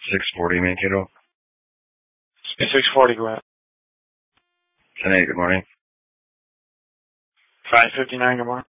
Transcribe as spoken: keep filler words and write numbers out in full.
six forty Mankato. six forty, go ahead. ten eight, good morning. five fifty-nine, good morning.